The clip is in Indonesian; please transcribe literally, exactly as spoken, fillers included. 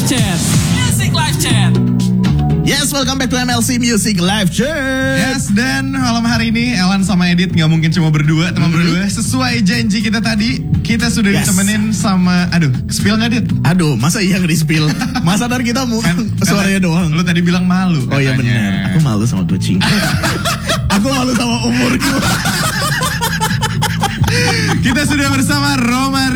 Chat. Music Live Chat. Yes, welcome back to M L C Music Live Chat. Yes, dan malam hari ini Elan sama Edit nggak mungkin cuma berdua, teman mm-hmm. berdua. Sesuai janji kita tadi, kita sudah yes. ditemenin sama, aduh, spill nggak Dit? Aduh, masa iya nggak di spill? Masa dari kita mu kan, suaranya doang. Lu tadi bilang malu. Oh iya benar, aku malu sama kucing. Aku malu sama umurku. Kita sudah bersama Roma